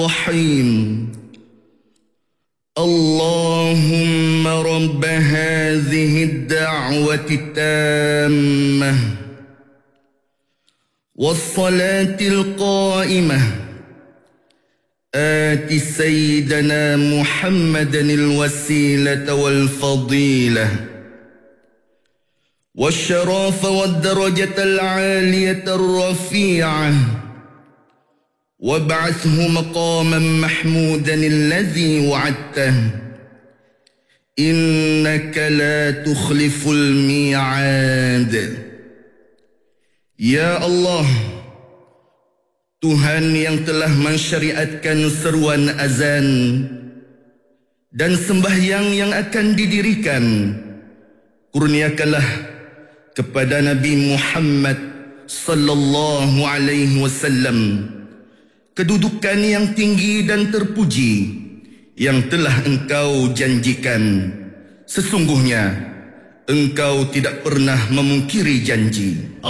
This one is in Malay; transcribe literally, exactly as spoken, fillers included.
الرحيم اللهم رب هذه الدعوة التامة والصلاة القائمة آت سيدنا محمدا الوسيلة والفضيلة والشرف والدرجة العالية الرفيعة وابعثه مقاما محمودا الذي وعدته إنك لا تخلف الميعاد. Ya Allah, Tuhan yang telah mensyariatkan seruan azan dan sembahyang yang akan didirikan, kurniakanlah kepada Nabi Muhammad sallallahu alaihi wasallam kedudukan yang tinggi dan terpuji yang telah Engkau janjikan. Sesungguhnya Engkau tidak pernah memungkiri janji.